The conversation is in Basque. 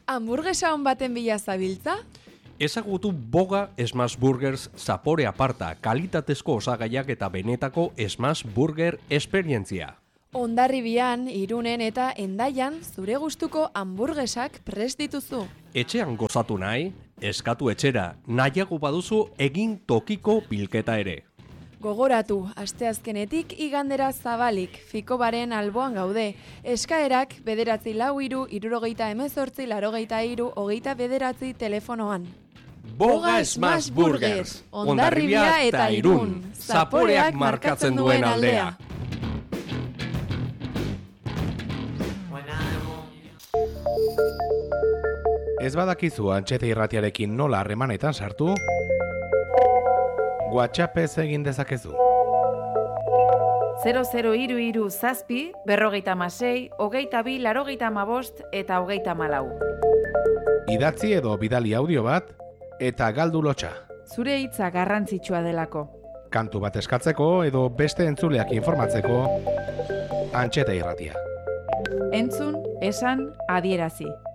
Hamburguesa on baten bila zabiltza? Ezagutu Boga Smash Burgers zapore aparta, kalitatezko osagaiak eta benetako Smash Burger esperientzia. Hondarribian, Irunen eta Hendaian zure gustuko hamburgesak prest dituzu. Etxean gozatu nahi, eskatu etxera, nahiago baduzu egin tokiko bilketa ere. Gogoratu, asteazkenetik igandera zabalik, Fikobaren alboan gaude. Eskaerak 943-78-83-29 telefonoan. Boga Smash Burgers, Hondarribia eta Irun, zaporeak markatzen duen aldea. Ez badakizu Antxete Irratiarekin nola harremanetan sartu? WhatsAppez egin dezakezu. 0033 zazpi, 56, 22, 85 eta 34. Idatzi edo bidali audio bat eta galdu lotxa. Zure hitza garrantzitsua delako. Kantu bat eskatzeko edo beste entzuleak informatzeko Antxete Irratia. Entzun, esan, adierazi.